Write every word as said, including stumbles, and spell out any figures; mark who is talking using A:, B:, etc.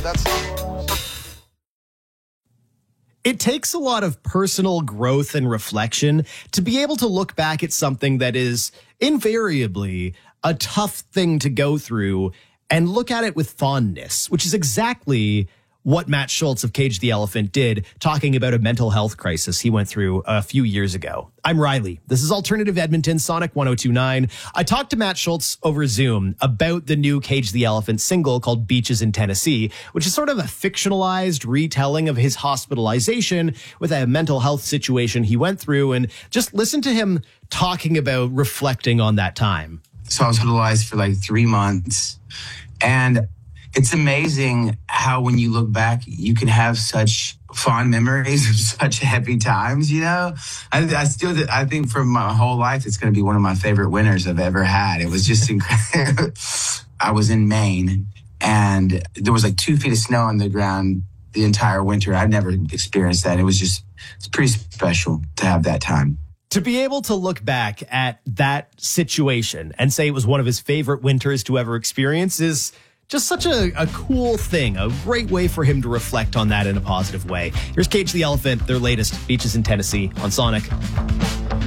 A: that's...
B: It takes a lot of personal growth and reflection to be able to look back at something that is invariably a tough thing to go through and look at it with fondness, which is exactly what Matt Schultz of Cage the Elephant did, talking about a mental health crisis he went through a few years ago. I'm Riley. This is Alternative Edmonton, Sonic one oh two point nine. I talked to Matt Schultz over Zoom about the new Cage the Elephant single called Beaches in Tennessee, which is sort of a fictionalized retelling of his hospitalization with a mental health situation he went through, and just listen to him talking about reflecting on that time.
C: So I was hospitalized for like three months, and it's amazing how when you look back, you can have such fond memories of such happy times, you know? I, I still, I think for my whole life, it's going to be one of my favorite winters I've ever had. It was just incredible. I was in Maine, and there was like two feet of snow on the ground the entire winter. I'd never experienced that. It was just, it's pretty special to have that time.
B: To be able to look back at that situation and say it was one of his favorite winters to ever experience is just such a, a cool thing, a great way for him to reflect on that in a positive way. Here's Cage the Elephant, their latest, Beaches in Tennessee, on Sonic.